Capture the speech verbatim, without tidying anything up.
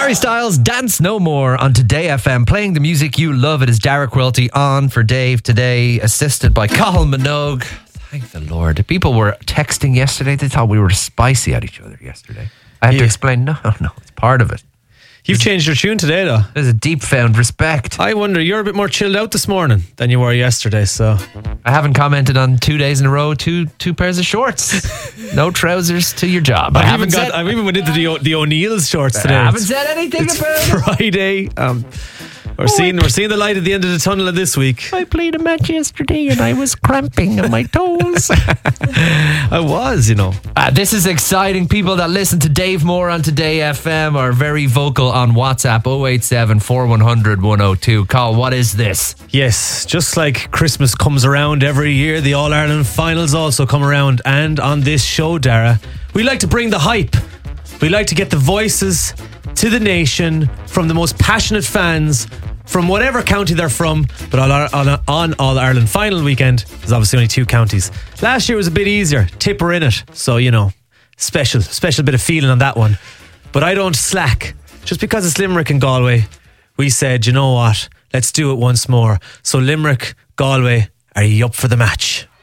Harry Styles, Dance No More on Today F M, playing the music you love. It is Dara Quilty on for Dave today, assisted by Cathal Minogue. Thank the Lord. People were texting yesterday. They thought we were spicy at each other yesterday. I had Yeah. to explain, no, no, it's part of it. You've changed your tune today, though. There's a deep found respect. I wonder, you're a bit more chilled out this morning than you were yesterday, so... I haven't commented on two days in a row, two two pairs of shorts. No trousers to your job. I I've haven't even, got, said, I've even went into the, O- the O'Neill's shorts today. I haven't It's- said anything It's about it. Friday. Um, we're, seeing, we're seeing the light at the end of the tunnel of this week. I played a match yesterday and I was cramping on my toes. I was, you know. Uh, this is exciting. People that listen to Dave Moore on Today F M are very vocal on WhatsApp oh eight seven, four one zero zero, one oh two. Carl, what is this? Yes, just like Christmas comes around every year, the All-Ireland finals also come around. And on this show, Dara, we like to bring the hype. We like to get the voices to the nation from the most passionate fans from whatever county they're from. But on, our, on, on All-Ireland final weekend, there's obviously only two counties. Last year was a bit easier. Tipper in it. So, you know, special, special bit of feeling on that one. But I don't slack. Just because it's Limerick and Galway, we said, you know what? Let's do it once more. So Limerick, Galway, are you up for the match?